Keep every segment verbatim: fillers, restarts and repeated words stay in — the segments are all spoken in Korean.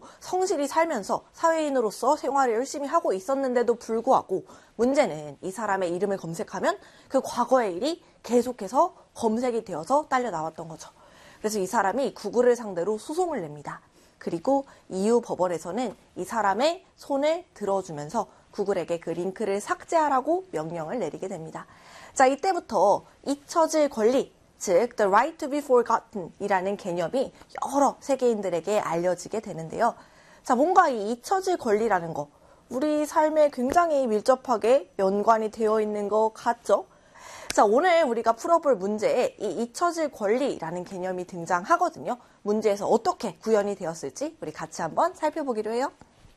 성실히 살면서 사회인으로서 생활을 열심히 하고 있었는데도 불구하고 문제는 이 사람의 이름을 검색하면 그 과거의 일이 계속해서 검색이 되어서 딸려 나왔던 거죠. 그래서 이 사람이 구글을 상대로 소송을 냅니다. 그리고 이후 법원에서는 이 사람의 손을 들어주면서 구글에게 그 링크를 삭제하라고 명령을 내리게 됩니다. 자, 이때부터 잊혀질 권리, 즉 the right to be forgotten 이라는 개념이 여러 세계인들에게 알려지게 되는데요. 자, 뭔가 이 잊혀질 권리라는 거, 우리 삶에 굉장히 밀접하게 연관이 되어 있는 것 같죠? 자, 오늘 우리가 풀어볼 문제에 이 잊혀질 권리라는 개념이 등장하거든요. 문제에서 어떻게 구현이 되었을지 우리 같이 한번 살펴보기로 해요.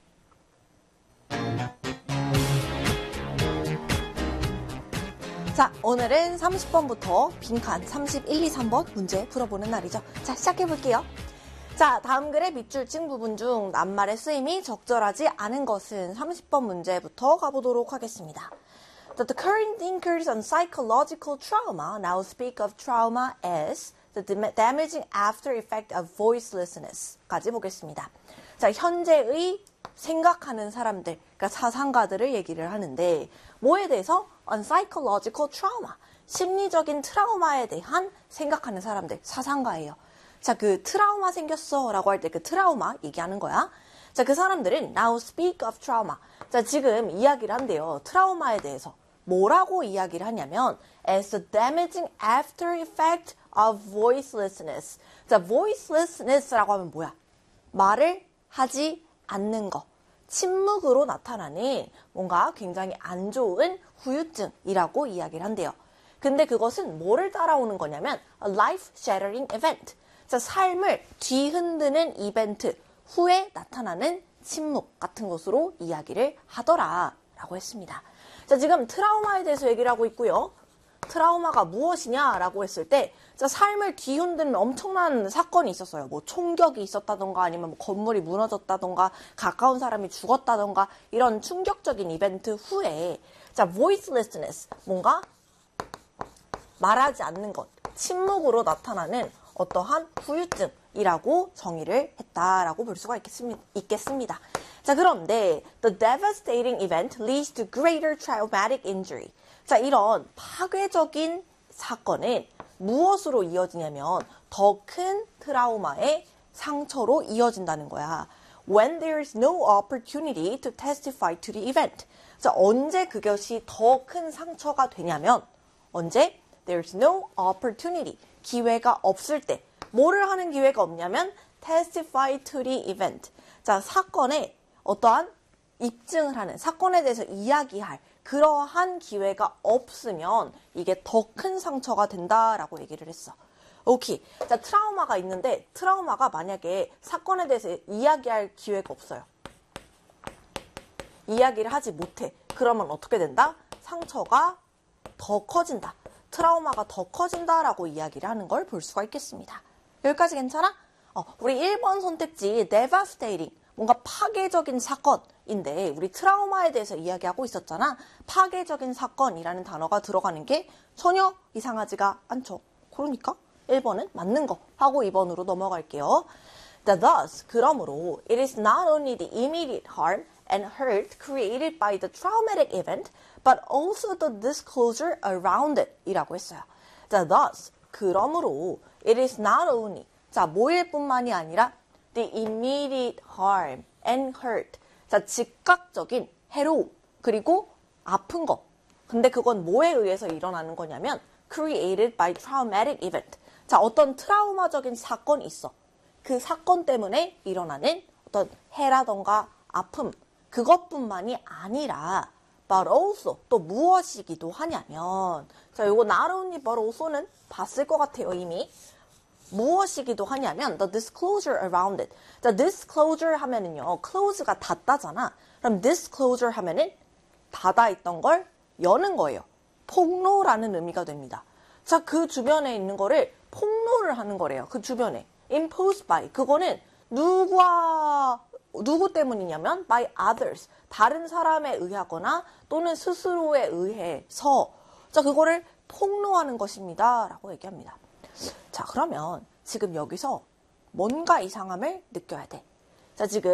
자, 오늘은 삼십 번부터 빈칸 삼십일, 이, 삼 번 문제 풀어보는 날이죠. 자, 시작해볼게요. 자, 다음 글의 밑줄 친 부분 중 낱말의 쓰임이 적절하지 않은 것은 삼십 번 문제부터 가보도록 하겠습니다. That the current thinkers on psychological trauma now speak of trauma as the damaging after effect of voicelessness 까지 보겠습니다. 자, 현재의 생각하는 사람들, 그러니까 사상가들을 얘기를 하는데 뭐에 대해서? on psychological trauma, 심리적인 트라우마에 대한 생각하는 사람들, 사상가예요. 자, 그 트라우마 생겼어 라고 할 때 그 트라우마 얘기하는 거야. 자, 그 사람들은 now speak of trauma. 자, 지금 이야기를 한대요. 트라우마에 대해서. 뭐라고 이야기를 하냐면 as the damaging after effect of voicelessness. 자, voicelessness라고 하면 뭐야? 말을 하지 않는 거. 침묵으로 나타나는 뭔가 굉장히 안 좋은 후유증이라고 이야기를 한대요. 근데 그것은 뭐를 따라오는 거냐면 a life-shattering event. 자, 삶을 뒤흔드는 이벤트 후에 나타나는 침묵 같은 것으로 이야기를 하더라라고 했습니다. 자, 지금 트라우마에 대해서 얘기를 하고 있고요. 트라우마가 무엇이냐라고 했을 때, 자, 삶을 뒤흔드는 엄청난 사건이 있었어요. 뭐 총격이 있었다던가 아니면 뭐 건물이 무너졌다던가 가까운 사람이 죽었다던가 이런 충격적인 이벤트 후에, 자, voicelessness, 뭔가 말하지 않는 것, 침묵으로 나타나는 어떠한 후유증이라고 정의를 했다라고 볼 수가 있겠습니다. 자, 그런데 the devastating event leads to greater traumatic injury. 자, 이런 파괴적인 사건은 무엇으로 이어지냐면 더 큰 트라우마의 상처로 이어진다는 거야. When there is no opportunity to testify to the event. 자, 언제 그것이 더 큰 상처가 되냐면 언제? There is no opportunity. 기회가 없을 때. 뭐를 하는 기회가 없냐면 testify to the event. 자, 사건에 어떠한 입증을 하는, 사건에 대해서 이야기할 그러한 기회가 없으면 이게 더 큰 상처가 된다라고 얘기를 했어. 오케이. 자, 트라우마가 있는데 트라우마가 만약에 사건에 대해서 이야기할 기회가 없어요. 이야기를 하지 못해. 그러면 어떻게 된다? 상처가 더 커진다. 트라우마가 더 커진다라고 이야기를 하는 걸 볼 수가 있겠습니다. 여기까지 괜찮아? 어, 우리 일 번 선택지 devastating. 뭔가 파괴적인 사건인데 우리 트라우마에 대해서 이야기하고 있었잖아. 파괴적인 사건이라는 단어가 들어가는 게 전혀 이상하지가 않죠. 그러니까 일 번은 맞는 거 하고 이 번으로 넘어갈게요. The thus, 그러므로 it is not only the immediate harm and hurt created by the traumatic event but also the disclosure around it 이라고 했어요. The thus, 그러므로 it is not only 자, 뭐일 뿐만이 아니라 the immediate harm and hurt. 자, 즉각적인 해로움, 그리고 아픈 거. 근데 그건 뭐에 의해서 일어나는 거냐면 created by traumatic event. 자, 어떤 트라우마적인 사건이 있어. 그 사건 때문에 일어나는 어떤 해라던가 아픔, 그것뿐만이 아니라 but also, 또 무엇이기도 하냐면 자, 요거 not only but also는 봤을 것 같아요, 이미. 무엇이기도 하냐면 the disclosure around it. 자, disclosure 하면은요, close가 닫다잖아. 그럼 disclosure 하면은 닫아있던 걸 여는 거예요. 폭로라는 의미가 됩니다. 자, 그 주변에 있는 거를 폭로를 하는 거래요. 그 주변에. imposed by. 그거는 누구와, 누구 때문이냐면 by others. 다른 사람에 의하거나 또는 스스로에 의해서. 자, 그거를 폭로하는 것입니다. 라고 얘기합니다. 자, 그러면 지금 여기서 뭔가 이상함을 느껴야 돼. 자, 지금